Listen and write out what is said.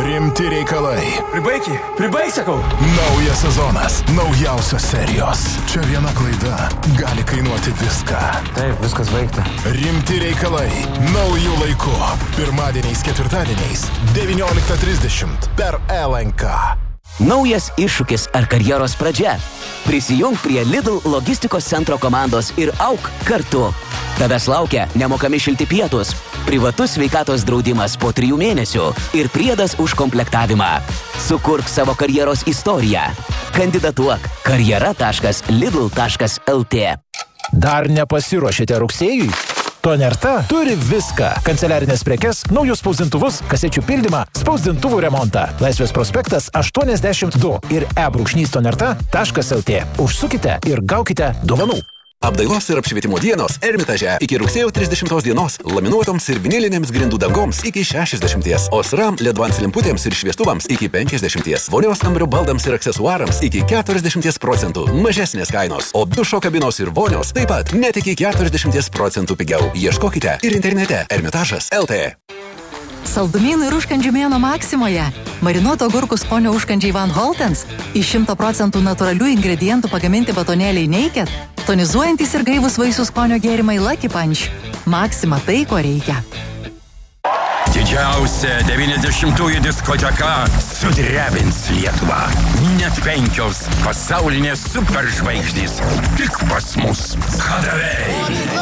Rimti reikalai. Pribaik, sakau. Naujas sezonas, naujausios serijos. Čia viena klaida gali kainuoti viską. Taip, viskas baigta. Rimti reikalai. Naujų laikų. Pirmadieniais, ketvirtadieniais, 19:30 per LNK. Naujas iššūkis ar karjeros pradžia. Prisijung prie Lidl logistikos centro komandos ir auk kartu. Tavęs laukia nemokami šilti pietus, privatus sveikatos draudimas po 3 mėnesių ir priedas už komplektavimą. Sukurk savo karjeros istoriją. Kandidatuok karjera.lidl.lt. Dar nepasiruošėte rugsėjui? Tonerta turi viską. Kanceliarinės prekes, naujus spausdintuvus, kasečių pildymą, spausdintuvų remontą. Laisvės prospektas 82 ir e-tonerta.lt. Užsukite ir gaukite dovanų. Apdailos ir apšvietimo dienos Ermitaže iki rugsėjo 30 dienos, laminuotoms ir vinilinėms grindų dangoms iki 60, Osram ledvans lemputėms ir šviestuvams iki 50, vonios kambario baldams ir aksesuarams iki 40% mažesnės kainos, o dušo kabinos ir vonios taip pat net iki 40% pigiau. Ieškokite ir internete Ermitažas.lt. Saldumynų ir užkandžių mėnuo Maksimoje. Marinuoto agurkų skonio užkandžiai Van Holtens, iš 100% natūralių ingredientų pagaminti batonėliai Naked, tonizuojantys ir gaivus vaisių skonio gėrimai Lucky Punch. Maksima tai, ko reikia. Didžiausia 90-ųjų diskoteka sudrebins Lietuvą. Net 5 pasaulinės superžvaigždės tik pas mus. Hadavei.